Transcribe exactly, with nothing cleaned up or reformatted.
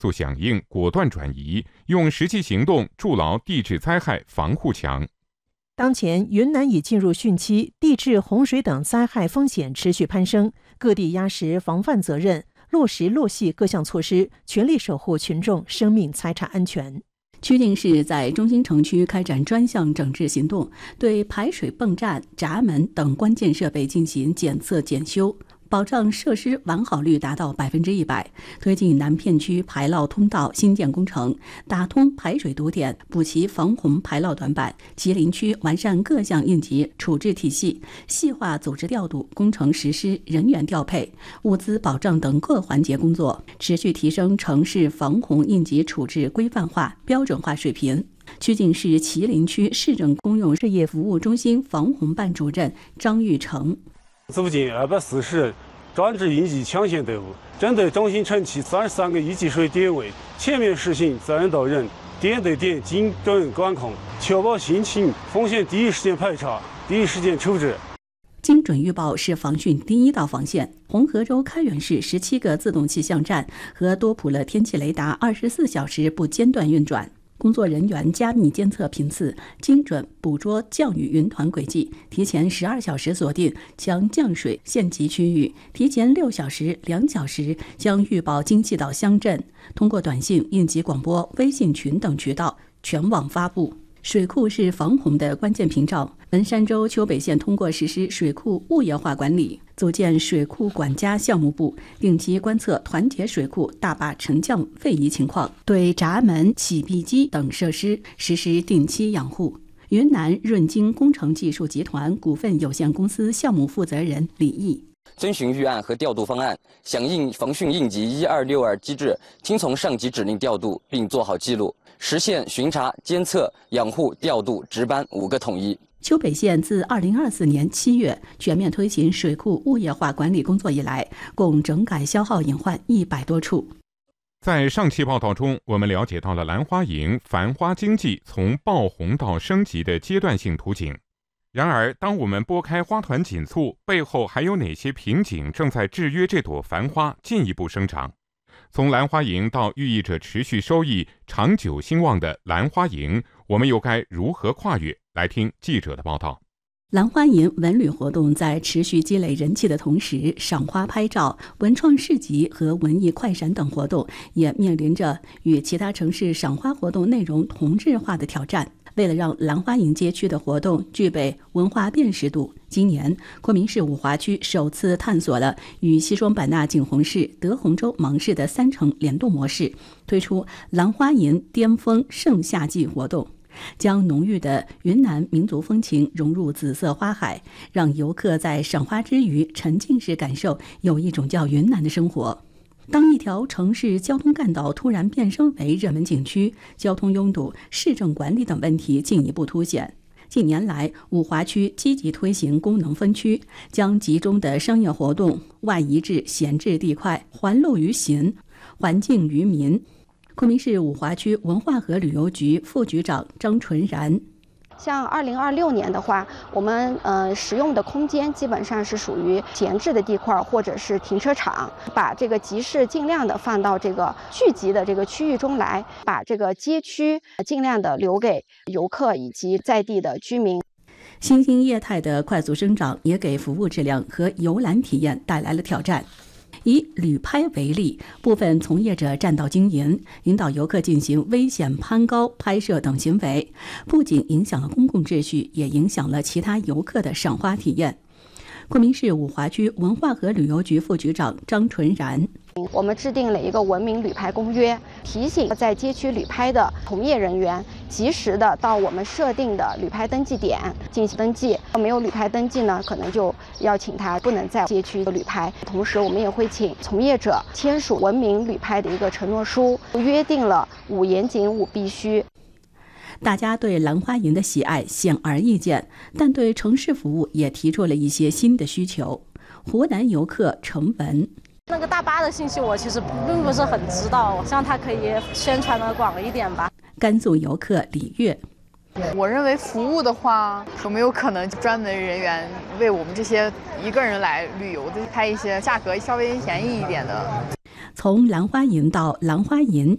做响应，果断转移，用实际行动筑牢地质灾害防护墙。 当前，云南已进入汛期，地质、洪水等灾害风险持续攀升，各地压实防范责任，落实落细各项措施，全力守护群众生命财产安全。 曲靖市在中心城区开展专项整治行动，对排水泵站、闸门等关键设备进行检测检修，保障设施完好率达到百分之一百，推进南片区排涝通道新建工程，打通排水堵点，补齐防洪排涝短板。吉林区完善各项应急处置体系，细化组织调度、工程实施、人员调配、物资保障等各环节工作，持续提升城市防洪应急处置规范化、标准化水平。曲靖市麒麟区市政公用事业服务中心防洪办主任张玉成。 组建二百四十专职应急抢险队伍，针对中心城区三十三个一级水点位，全面实行责任到人、点对点精准管控，确保汛情风险第一时间排查、第一时间处置。 精准预报是防汛第一道防线。红河州开原市十七个自动气象站和多普勒天气雷达二十四小时不间断运转。工作人员加密监测频次，精准捕捉降雨云团轨迹，提前十二小时锁定将降水限级区域，提前六小时、两小时将预报经济到乡镇，通过短信、应急广播、微信群等渠道全网发布。水库是防洪的关键屏障。文山州丘北县通过实施水库物业化管理，组建水库管家项目部，定期观测团结水库大坝沉降位移情况，对闸门、起闭机等设施实施定期养护。云南润京工程技术集团股份有限公司项目负责人李毅。 遵循预案和调度方案，响应防汛应急一二六二机制，听从上级指令调度，并做好记录，实现巡查、监测、养护、调度、值班五个统一。 丘北县自二零二四年七月全面推行水库物业化管理工作以来，共整改消耗隐患一百多处。 在上期报道中，我们了解到了兰花楹繁花经济从爆红到升级的阶段性图景。然而，当我们拨开花团锦簇，背后还有哪些瓶颈正在制约这朵繁花进一步生长？从兰花楹到寓意着持续收益、长久兴旺的兰花楹，我们又该如何跨越？来听记者的报道。 兰花楹文旅活动在持续积累人气的同时，赏花拍照、文创市集和文艺快闪等活动也面临着与其他城市赏花活动内容同质化的挑战。为了让兰花楹街区的活动具备文化辨识度，今年昆明市五华区首次探索了与西双版纳景洪市、德宏州芒市的三城联动模式，推出兰花楹巅峰盛夏季活动，将浓郁的云南民族风情融入紫色花海，让游客在赏花之余沉浸式感受有一种叫云南的生活。当一条城市交通干道突然变身为热门景区，交通拥堵、市政管理等问题进一步凸显。近年来，五华区积极推行功能分区，将集中的商业活动外移至闲置地块，还路于行，还境于民。昆明市五华区文化和旅游局副局长张纯然。 像二零二六年的话，我们呃使用的空间基本上是属于闲置的地块或者是停车场，把这个集市尽量的放到这个聚集的这个区域中来，把这个街区尽量的留给游客以及在地的居民。 新兴业态的快速生长也给服务质量和游览体验带来了挑战。以旅拍为例，部分从业者占道经营，引导游客进行危险攀高、拍摄等行为，不仅影响了公共秩序，也影响了其他游客的赏花体验。昆明市五华区文化和旅游局副局长张纯然。 我们制定了一个文明旅拍公约，提醒在街区旅拍的从业人员及时的到我们设定的旅拍登记点进行登记。没有旅拍登记呢，可能就要请他不能在街区旅拍。同时，我们也会请从业者签署文明旅拍的一个承诺书，约定了五严谨五必须。 大家对兰花楹的喜爱显而易见，但对城市服务也提出了一些新的需求。湖南游客程文。 那个大巴的信息我其实并不是很知道，希望它可以宣传的广一点吧。 甘肃游客李月。 我认为服务的话，有没有可能专门人员为我们这些一个人来旅游的拍一些价格稍微便宜一点的？ 从兰花楹到兰花楹，